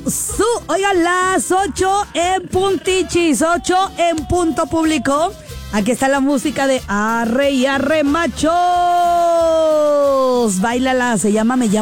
Oigan, las 8 en puntichis, 8 en punto público. Aquí está la música de Arre y Arre Machos. Báilala, se llama Me llamo